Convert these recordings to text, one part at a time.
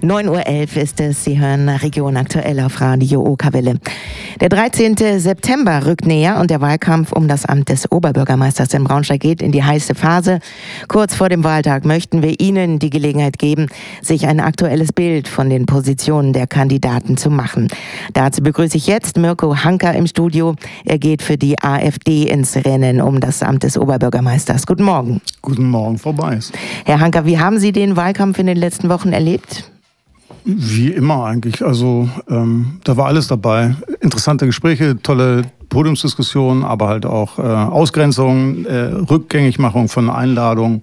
9:11 Uhr ist es. Sie hören Region aktuell auf Radio Okerwelle. Der 13. September rückt näher und der Wahlkampf um das Amt des Oberbürgermeisters in Braunschweig geht in die heiße Phase. Kurz vor dem Wahltag möchten wir Ihnen die Gelegenheit geben, sich ein aktuelles Bild von den Positionen der Kandidaten zu machen. Dazu begrüße ich jetzt Mirko Hanka im Studio. Er geht für die AfD ins Rennen um das Amt des Oberbürgermeisters. Guten Morgen. Guten Morgen, Frau Beis. Herr Hanka, wie haben Sie den Wahlkampf in den letzten Wochen erlebt? Wie immer eigentlich. Also da war alles dabei. Interessante Gespräche, tolle Podiumsdiskussionen, aber halt auch Ausgrenzung, Rückgängigmachung von Einladungen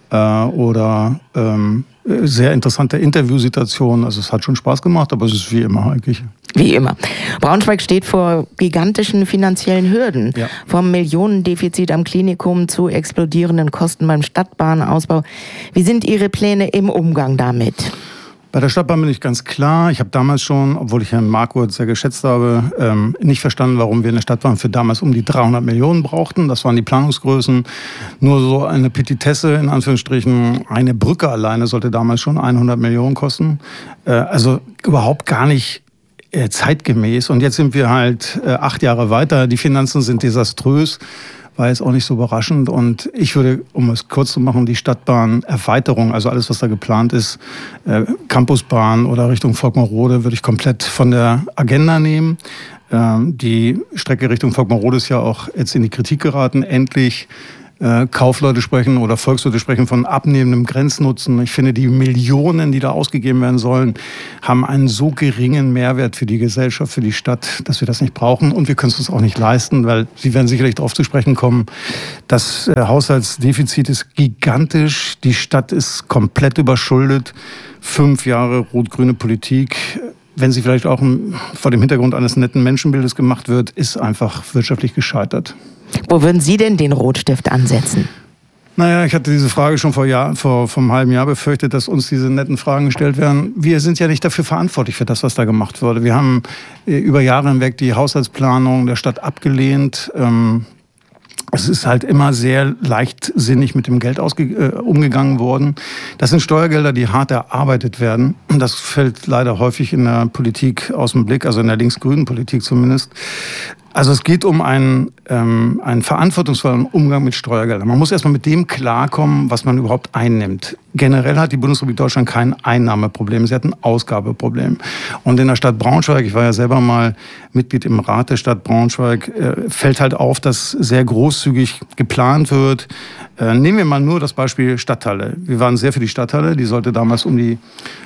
oder sehr interessante Interviewsituationen. Also es hat schon Spaß gemacht, aber es ist wie immer eigentlich. Wie immer. Braunschweig steht vor gigantischen finanziellen Hürden. Ja. Vom Millionendefizit am Klinikum zu explodierenden Kosten beim Stadtbahnausbau. Wie sind Ihre Pläne im Umgang damit? Bei der Stadtbahn bin ich ganz klar. Ich habe damals schon, obwohl ich Herrn Marquardt sehr geschätzt habe, nicht verstanden, warum wir eine Stadtbahn für damals um die 300 Millionen brauchten. Das waren die Planungsgrößen. Nur so eine Petitesse, in Anführungsstrichen, eine Brücke alleine sollte damals schon 100 Millionen kosten. Also überhaupt gar nicht zeitgemäß. Und jetzt sind wir halt 8 Jahre weiter. Die Finanzen sind desaströs. War jetzt auch nicht so überraschend. Und ich würde, um es kurz zu machen, die Stadtbahn-Erweiterung, also alles, was da geplant ist, Campusbahn oder Richtung Volkmarrode, würde ich komplett von der Agenda nehmen. Die Strecke Richtung Volkmarrode ist ja auch jetzt in die Kritik geraten. Endlich Kaufleute sprechen oder Volkswirte sprechen von abnehmendem Grenznutzen. Ich finde, die Millionen, die da ausgegeben werden sollen, haben einen so geringen Mehrwert für die Gesellschaft, für die Stadt, dass wir das nicht brauchen. Und wir können es uns auch nicht leisten, weil Sie werden sicherlich darauf zu sprechen kommen, das Haushaltsdefizit ist gigantisch. Die Stadt ist komplett überschuldet. 5 Jahre rot-grüne Politik, wenn sie vielleicht auch vor dem Hintergrund eines netten Menschenbildes gemacht wird, ist einfach wirtschaftlich gescheitert. Wo würden Sie denn den Rotstift ansetzen? Naja, ich hatte diese Frage schon vor einem halben Jahr befürchtet, dass uns diese netten Fragen gestellt werden. Wir sind ja nicht dafür verantwortlich für das, was da gemacht wurde. Wir haben über Jahre hinweg die Haushaltsplanung der Stadt abgelehnt. Es ist halt immer sehr leichtsinnig mit dem Geld umgegangen worden. Das sind Steuergelder, die hart erarbeitet werden. Das fällt leider häufig in der Politik aus dem Blick, also in der linksgrünen Politik zumindest. Also es geht um einen verantwortungsvollen Umgang mit Steuergeldern. Man muss erstmal mit dem klarkommen, was man überhaupt einnimmt. Generell hat die Bundesrepublik Deutschland kein Einnahmeproblem, sie hat ein Ausgabeproblem. Und in der Stadt Braunschweig, ich war ja selber mal Mitglied im Rat der Stadt Braunschweig, fällt halt auf, dass sehr großzügig geplant wird. Nehmen wir mal nur das Beispiel Stadthalle. Wir waren sehr für die Stadthalle, die sollte damals um die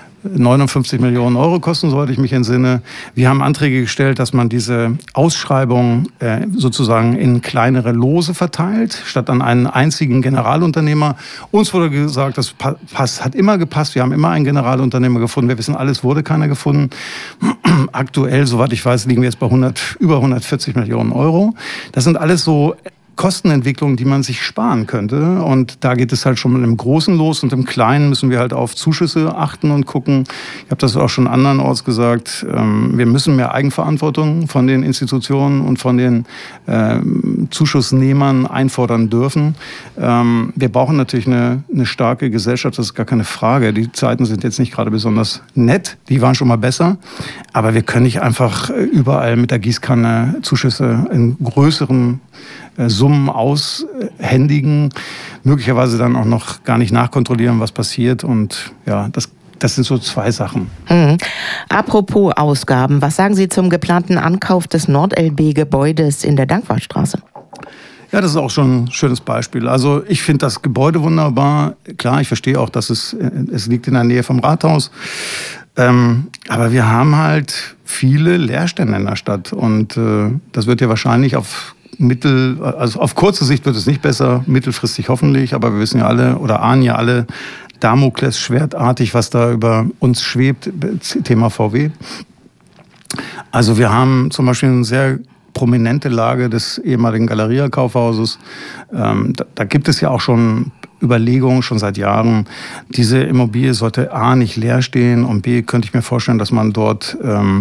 59 Millionen Euro kosten, soweit ich mich entsinne. Wir haben Anträge gestellt, dass man diese Ausschreibung sozusagen in kleinere Lose verteilt, statt an einen einzigen Generalunternehmer. Uns wurde gesagt, das hat immer gepasst. Wir haben immer einen Generalunternehmer gefunden. Wir wissen, alles wurde keiner gefunden. Aktuell, soweit ich weiß, liegen wir jetzt bei über 140 Millionen Euro. Das sind alles so Kostenentwicklung, die man sich sparen könnte. Und da geht es halt schon mit einem Großen los. Und im Kleinen müssen wir halt auf Zuschüsse achten und gucken. Ich habe das auch schon andernorts gesagt. Wir müssen mehr Eigenverantwortung von den Institutionen und von den Zuschussnehmern einfordern dürfen. Wir brauchen natürlich eine starke Gesellschaft, das ist gar keine Frage. Die Zeiten sind jetzt nicht gerade besonders nett. Die waren schon mal besser. Aber wir können nicht einfach überall mit der Gießkanne Zuschüsse in größeren Summen aushändigen, möglicherweise dann auch noch gar nicht nachkontrollieren, was passiert. Und ja, das sind so 2 Sachen. Apropos Ausgaben, was sagen Sie zum geplanten Ankauf des NordLB-Gebäudes in der Dankwaldstraße? Ja, das ist auch schon ein schönes Beispiel. Also ich finde das Gebäude wunderbar. Klar, ich verstehe auch, dass es liegt in der Nähe vom Rathaus. Aber wir haben halt viele Leerstände in der Stadt. Und das wird ja wahrscheinlich auf kurze Sicht wird es nicht besser, mittelfristig hoffentlich, aber wir wissen ja alle oder ahnen ja alle, Damoklesschwertartig, was da über uns schwebt, Thema VW. Also wir haben zum Beispiel eine sehr prominente Lage des ehemaligen Galeria-Kaufhauses. Da gibt es ja auch schon Überlegung schon seit Jahren, diese Immobilie sollte A, nicht leer stehen und B, könnte ich mir vorstellen, dass man dort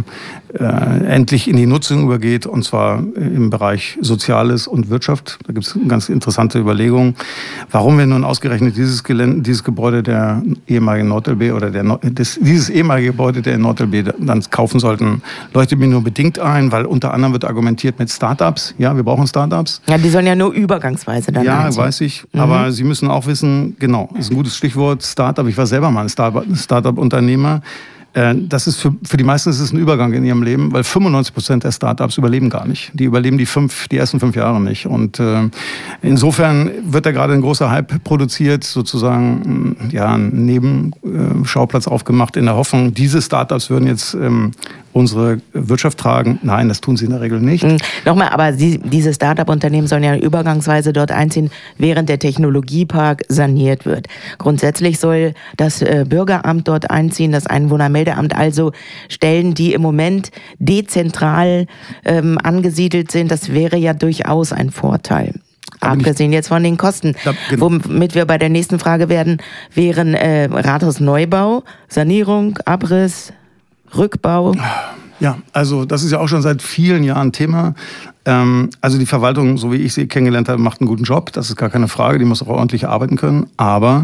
endlich in die Nutzung übergeht, und zwar im Bereich Soziales und Wirtschaft. Da gibt es ganz interessante Überlegungen, warum wir nun ausgerechnet dieses Gebäude der ehemaligen NordLB oder dieses ehemalige Gebäude der NordLB dann kaufen sollten, leuchtet mir nur bedingt ein, weil unter anderem wird argumentiert mit Startups. Ja, wir brauchen Startups. Ja, die sollen ja nur übergangsweise dann Ja, einziehen. weiß ich. Aber Sie müssen auch wissen, genau, ist ein gutes Stichwort, Startup. Ich war selber mal ein Startup-Unternehmer. Das ist für die meisten ist es ein Übergang in ihrem Leben, weil 95% der Startups überleben gar nicht. Die überleben die ersten 5 Jahre nicht. Und insofern wird da gerade ein großer Hype produziert, sozusagen ein Nebenschauplatz aufgemacht in der Hoffnung, diese Startups würden jetzt unsere Wirtschaft tragen. Nein, das tun sie in der Regel nicht. Nochmal, aber diese Start-up-Unternehmen sollen ja übergangsweise dort einziehen, während der Technologiepark saniert wird. Grundsätzlich soll das Bürgeramt dort einziehen, das Einwohnermeldeamt, also Stellen, die im Moment dezentral angesiedelt sind. Das wäre ja durchaus ein Vorteil. Abgesehen jetzt von den Kosten. Womit wir bei der nächsten Frage wären Rathausneubau, Sanierung, Abriss, Rückbau? Ja, also das ist ja auch schon seit vielen Jahren Thema. Also die Verwaltung, so wie ich sie kennengelernt habe, macht einen guten Job. Das ist gar keine Frage, die muss auch ordentlich arbeiten können. Aber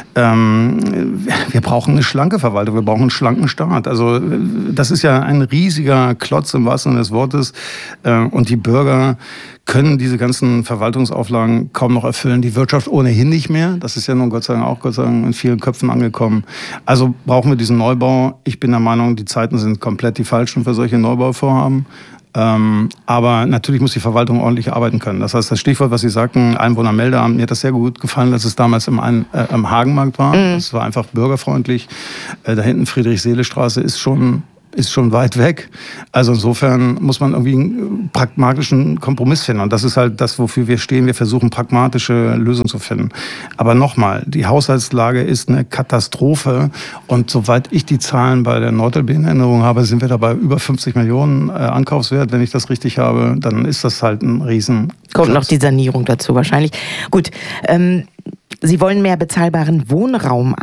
wir brauchen eine schlanke Verwaltung, wir brauchen einen schlanken Staat. Also das ist ja ein riesiger Klotz im wahrsten Sinne des Wortes. Und die Bürger können diese ganzen Verwaltungsauflagen kaum noch erfüllen. Die Wirtschaft ohnehin nicht mehr. Das ist ja nun Gott sei Dank in vielen Köpfen angekommen. Also brauchen wir diesen Neubau. Ich bin der Meinung, die Zeiten sind komplett die falschen für solche Neubauvorhaben. Aber natürlich muss die Verwaltung ordentlich arbeiten können. Das heißt, das Stichwort, was Sie sagten, Einwohnermeldeamt, mir hat das sehr gut gefallen, dass es damals am Hagenmarkt war. Es war einfach bürgerfreundlich. Da hinten Friedrich-Seele-Straße ist schon weit weg. Also insofern muss man irgendwie einen pragmatischen Kompromiss finden. Und das ist halt das, wofür wir stehen. Wir versuchen, pragmatische Lösungen zu finden. Aber nochmal, die Haushaltslage ist eine Katastrophe. Und soweit ich die Zahlen bei der NordLB in Erinnerung habe, sind wir dabei über 50 Millionen Ankaufswert. Wenn ich das richtig habe, dann ist das halt ein Riesen. Kommt noch die Sanierung dazu wahrscheinlich. Gut, Sie wollen mehr bezahlbaren Wohnraum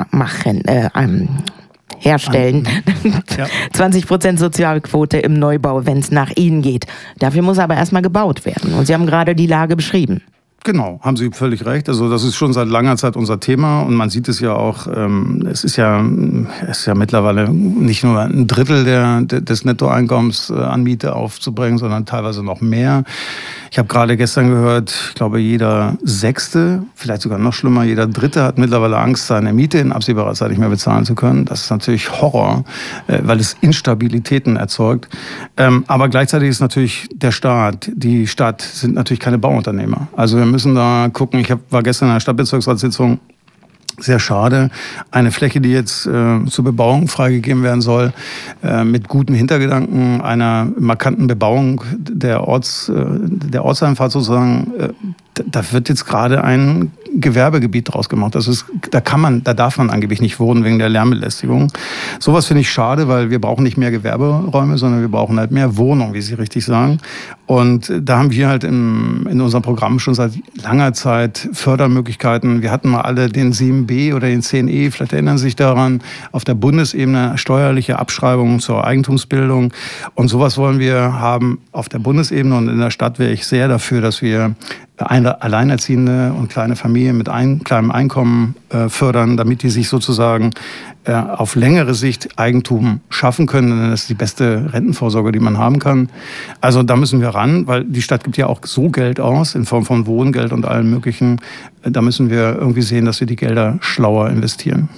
herstellen. Ja. 20% Sozialquote im Neubau, wenn es nach Ihnen geht. Dafür muss aber erstmal gebaut werden. Und Sie haben gerade die Lage beschrieben. Genau, haben Sie völlig recht. Also das ist schon seit langer Zeit unser Thema und man sieht es ja auch, es ist ja mittlerweile nicht nur ein Drittel des Nettoeinkommens an Miete aufzubringen, sondern teilweise noch mehr. Ich habe gerade gestern gehört, ich glaube, jeder Sechste, vielleicht sogar noch schlimmer, jeder Dritte hat mittlerweile Angst, seine Miete in absehbarer Zeit nicht mehr bezahlen zu können. Das ist natürlich Horror, weil es Instabilitäten erzeugt. Aber gleichzeitig ist natürlich der Staat, die Stadt sind natürlich keine Bauunternehmer. Also wir müssen da gucken. Ich war gestern in einer Stadtbezirksratssitzung. Sehr schade. Eine Fläche, die jetzt zur Bebauung freigegeben werden soll, mit gutem Hintergedanken, einer markanten Bebauung der Ortseinfahrt sozusagen, da wird jetzt gerade ein Gewerbegebiet draus gemacht. Da darf man angeblich nicht wohnen wegen der Lärmbelästigung. Sowas finde ich schade, weil wir brauchen nicht mehr Gewerberäume, sondern wir brauchen halt mehr Wohnungen, wie Sie richtig sagen. Und da haben wir halt in unserem Programm schon seit langer Zeit Fördermöglichkeiten. Wir hatten mal alle den 7b oder den 10e, vielleicht erinnern Sie sich daran, auf der Bundesebene steuerliche Abschreibungen zur Eigentumsbildung. Und sowas wollen wir haben auf der Bundesebene, und in der Stadt wäre ich sehr dafür, dass wir eine Alleinerziehende und kleine Familie mit kleinem Einkommen fördern, damit die sich sozusagen auf längere Sicht Eigentum schaffen können. Denn das ist die beste Rentenvorsorge, die man haben kann. Also da müssen wir ran, weil die Stadt gibt ja auch so Geld aus, in Form von Wohngeld und allem Möglichen. Da müssen wir irgendwie sehen, dass wir die Gelder schlauer investieren.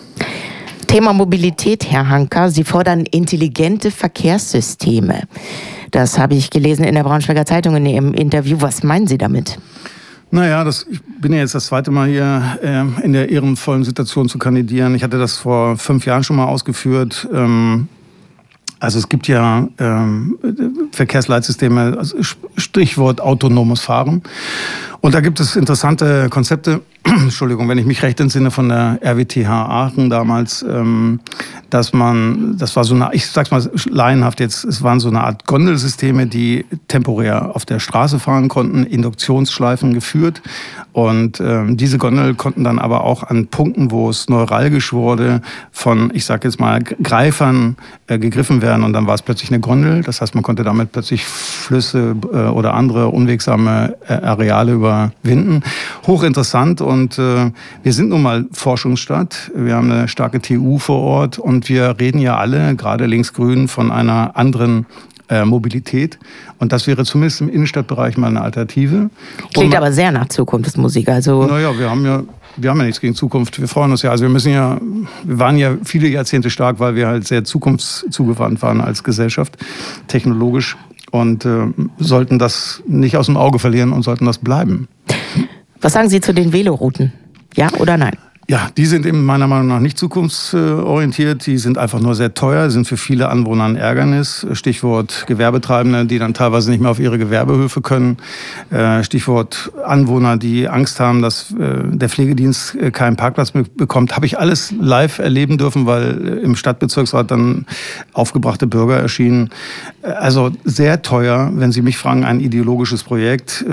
Thema Mobilität, Herr Hanka. Sie fordern intelligente Verkehrssysteme. Das habe ich gelesen in der Braunschweiger Zeitung in Ihrem Interview. Was meinen Sie damit? Naja, ich bin ja jetzt das zweite Mal hier in der ehrenvollen Situation zu kandidieren. Ich hatte das vor 5 Jahren schon mal ausgeführt. Also es gibt ja Verkehrsleitsysteme, also Stichwort autonomes Fahren. Und da gibt es interessante Konzepte, Entschuldigung, wenn ich mich recht entsinne, von der RWTH Aachen damals, das war so eine, ich sag's mal laienhaft jetzt, es waren so eine Art Gondelsysteme, die temporär auf der Straße fahren konnten, Induktionsschleifen geführt. Und diese Gondel konnten dann aber auch an Punkten, wo es neuralgisch wurde, von, ich sag jetzt mal, Greifern gegriffen werden. Und dann war es plötzlich eine Gondel. Das heißt, man konnte damit plötzlich Flüsse oder andere unwegsame Areale überwinden. Hochinteressant. Und wir sind nun mal Forschungsstadt. Wir haben eine starke TU vor Ort. Und wir reden ja alle, gerade linksgrün, von einer anderen Mobilität. Und das wäre zumindest im Innenstadtbereich mal eine Alternative. Klingt aber sehr nach Zukunftsmusik. Also naja, wir haben ja nichts gegen Zukunft. Wir freuen uns ja. Also wir waren ja viele Jahrzehnte stark, weil wir halt sehr zukunftszugewandt waren als Gesellschaft, technologisch. Und sollten das nicht aus dem Auge verlieren und sollten das bleiben. Was sagen Sie zu den Velorouten? Ja oder nein? Ja, die sind eben meiner Meinung nach nicht zukunftsorientiert. Die sind einfach nur sehr teuer, sind für viele Anwohner ein Ärgernis. Stichwort Gewerbetreibende, die dann teilweise nicht mehr auf ihre Gewerbehöfe können. Stichwort Anwohner, die Angst haben, dass der Pflegedienst keinen Parkplatz mehr bekommt. Habe ich alles live erleben dürfen, weil im Stadtbezirksrat dann aufgebrachte Bürger erschienen. Also sehr teuer, wenn Sie mich fragen, ein ideologisches Projekt.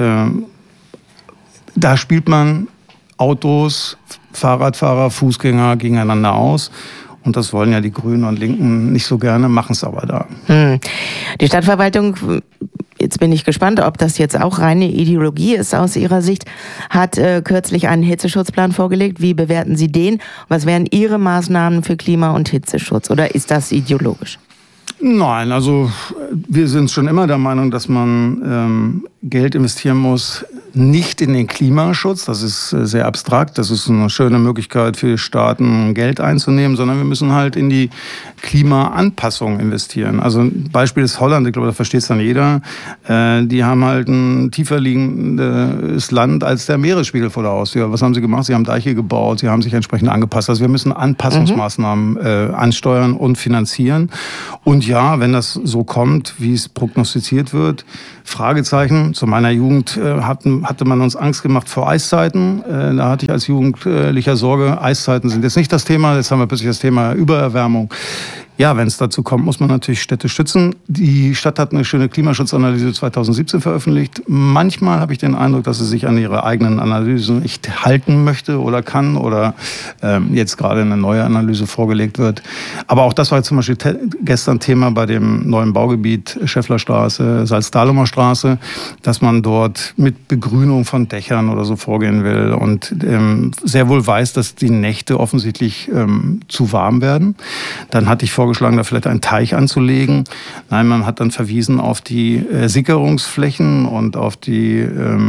Da spielt man Autos, Fahrradfahrer, Fußgänger gegeneinander aus. Und das wollen ja die Grünen und Linken nicht so gerne, machen es aber da. Die Stadtverwaltung, jetzt bin ich gespannt, ob das jetzt auch reine Ideologie ist aus Ihrer Sicht, hat kürzlich einen Hitzeschutzplan vorgelegt. Wie bewerten Sie den? Was wären Ihre Maßnahmen für Klima- und Hitzeschutz? Oder ist das ideologisch? Nein, also wir sind schon immer der Meinung, dass man Geld investieren muss, nicht in den Klimaschutz, das ist sehr abstrakt, das ist eine schöne Möglichkeit für Staaten, Geld einzunehmen, sondern wir müssen halt in die Klimaanpassung investieren. Also ein Beispiel ist Holland, ich glaube, da versteht es dann jeder. Die haben halt ein tiefer liegendes Land als der Meeresspiegel vor der Haustür. Was haben sie gemacht? Sie haben Deiche gebaut, sie haben sich entsprechend angepasst. Also wir müssen Anpassungsmaßnahmen ansteuern und finanzieren. Und ja, wenn das so kommt, wie es prognostiziert wird, Fragezeichen. Zu meiner Jugend hatte man uns Angst gemacht vor Eiszeiten. Da hatte ich als Jugendlicher Sorge, Eiszeiten sind jetzt nicht das Thema. Jetzt haben wir plötzlich das Thema Übererwärmung. Ja, wenn es dazu kommt, muss man natürlich Städte schützen. Die Stadt hat eine schöne Klimaschutzanalyse 2017 veröffentlicht. Manchmal habe ich den Eindruck, dass sie sich an ihre eigenen Analysen nicht halten möchte oder kann oder jetzt gerade eine neue Analyse vorgelegt wird. Aber auch das war zum Beispiel gestern Thema bei dem neuen Baugebiet Schäfflerstraße, Salzdahlumer Straße, dass man dort mit Begrünung von Dächern oder so vorgehen will und sehr wohl weiß, dass die Nächte offensichtlich zu warm werden. Dann hatte ich vorgeschlagen, da vielleicht einen Teich anzulegen. Nein, man hat dann verwiesen auf die Sickerungsflächen und auf die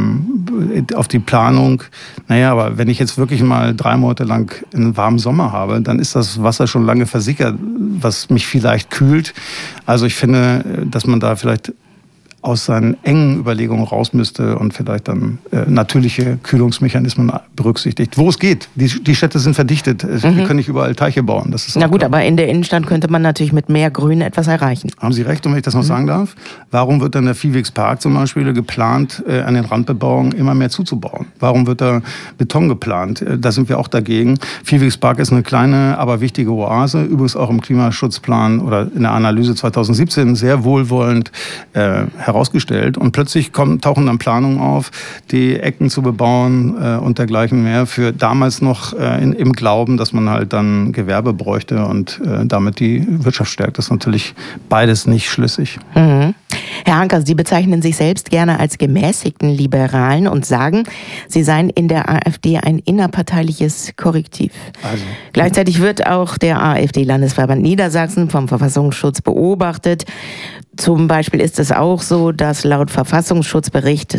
Planung. Naja, aber wenn ich jetzt wirklich mal 3 Monate lang einen warmen Sommer habe, dann ist das Wasser schon lange versickert, was mich vielleicht kühlt. Also ich finde, dass man da vielleicht aus seinen engen Überlegungen raus müsste und vielleicht dann natürliche Kühlungsmechanismen berücksichtigt. Wo es geht. Die Städte sind verdichtet. Wir können nicht überall Teiche bauen. Das ist na gut, klar. Aber in der Innenstadt könnte man natürlich mit mehr Grün etwas erreichen. Haben Sie recht, und wenn ich das noch sagen darf, warum wird dann der Viehwegspark zum Beispiel geplant, an den Randbebauungen immer mehr zuzubauen? Warum wird da Beton geplant? Da sind wir auch dagegen. Viehwegspark ist eine kleine, aber wichtige Oase. Übrigens auch im Klimaschutzplan oder in der Analyse 2017 sehr wohlwollend herausgestellt. Und plötzlich tauchen dann Planungen auf, die Ecken zu bebauen und dergleichen mehr. Für damals noch im Glauben, dass man halt dann Gewerbe bräuchte und damit die Wirtschaft stärkt. Das ist natürlich beides nicht schlüssig. Mhm. Herr Hanker, Sie bezeichnen sich selbst gerne als gemäßigten Liberalen und sagen, Sie seien in der AfD ein innerparteiliches Korrektiv. Also. Gleichzeitig wird auch der AfD-Landesverband Niedersachsen vom Verfassungsschutz beobachtet. Zum Beispiel ist es auch so, dass laut Verfassungsschutzbericht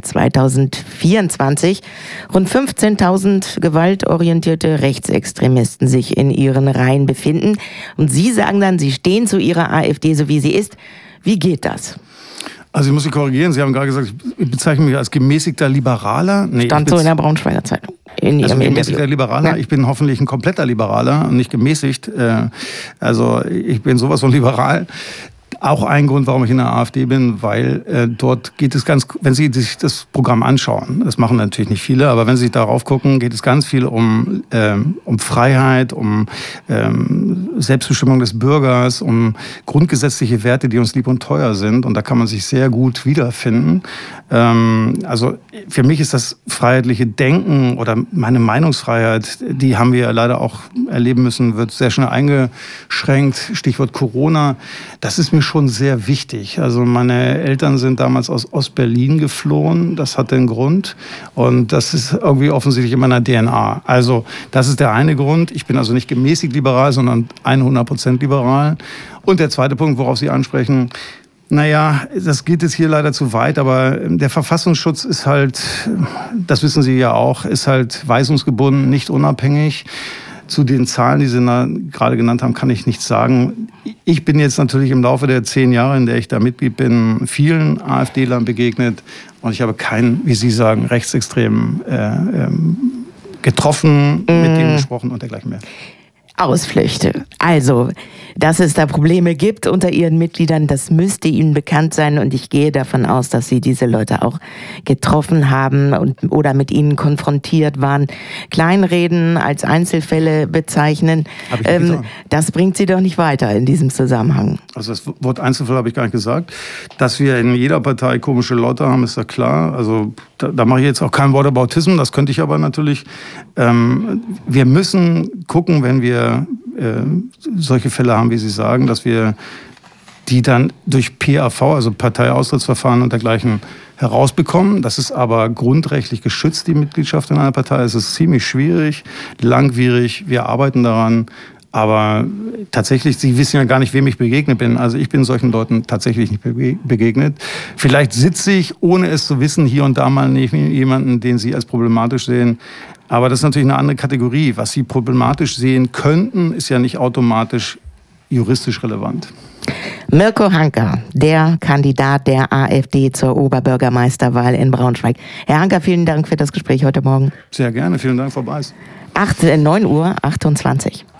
2024 rund 15.000 gewaltorientierte Rechtsextremisten sich in ihren Reihen befinden. Und Sie sagen dann, Sie stehen zu Ihrer AfD, so wie sie ist. Wie geht das? Also ich muss Sie korrigieren, Sie haben gerade gesagt, ich bezeichne mich als gemäßigter Liberaler. Nee, stand so in der Braunschweiger Zeitung. Also gemäßigter Liberaler, ja. Ich bin hoffentlich ein kompletter Liberaler und nicht gemäßigt. Also ich bin sowas von liberal. Auch ein Grund, warum ich in der AfD bin, weil dort geht es wenn Sie sich das Programm anschauen, das machen natürlich nicht viele, aber wenn Sie sich darauf gucken, geht es ganz viel um Freiheit, um Selbstbestimmung des Bürgers, um grundgesetzliche Werte, die uns lieb und teuer sind. Und da kann man sich sehr gut wiederfinden. Also für mich ist das freiheitliche Denken oder meine Meinungsfreiheit, die haben wir leider auch erleben müssen, wird sehr schnell eingeschränkt. Stichwort Corona. Das ist mir schon sehr wichtig. Also meine Eltern sind damals aus Ostberlin geflohen. Das hatte einen Grund. Und das ist irgendwie offensichtlich in meiner DNA. Also das ist der eine Grund. Ich bin also nicht gemäßigt liberal, sondern 100% liberal. Und der zweite Punkt, worauf Sie ansprechen, naja, das geht jetzt hier leider zu weit, aber der Verfassungsschutz ist halt, das wissen Sie ja auch, ist halt weisungsgebunden, nicht unabhängig. Zu den Zahlen, die Sie gerade genannt haben, kann ich nichts sagen. Ich bin jetzt natürlich im Laufe der 10 Jahre, in der ich da Mitglied bin, vielen AfD-Lern begegnet und ich habe keinen, wie Sie sagen, Rechtsextremen getroffen, mit denen gesprochen und dergleichen mehr. Ausflüchte. Also, dass es da Probleme gibt unter Ihren Mitgliedern, das müsste Ihnen bekannt sein und ich gehe davon aus, dass Sie diese Leute auch getroffen haben oder mit ihnen konfrontiert waren. Kleinreden als Einzelfälle bezeichnen, das bringt Sie doch nicht weiter in diesem Zusammenhang. Also das Wort Einzelfall habe ich gar nicht gesagt. Dass wir in jeder Partei komische Leute haben, ist ja klar. Also da mache ich jetzt auch kein Whataboutism, das könnte ich aber natürlich. Wir müssen gucken, wenn wir solche Fälle haben, wie Sie sagen, dass wir die dann durch PAV, also Parteiaustrittsverfahren und dergleichen, herausbekommen. Das ist aber grundrechtlich geschützt, die Mitgliedschaft in einer Partei. Es ist ziemlich schwierig, langwierig. Wir arbeiten daran. Aber tatsächlich, Sie wissen ja gar nicht, wem ich begegnet bin. Also ich bin solchen Leuten tatsächlich nicht begegnet. Vielleicht sitze ich, ohne es zu wissen, hier und da mal neben jemanden, den Sie als problematisch sehen. Aber das ist natürlich eine andere Kategorie. Was Sie problematisch sehen könnten, ist ja nicht automatisch juristisch relevant. Mirko Hanka, der Kandidat der AfD zur Oberbürgermeisterwahl in Braunschweig. Herr Hanka, vielen Dank für das Gespräch heute Morgen. Sehr gerne. Vielen Dank, Frau Beis. 9:28 Uhr.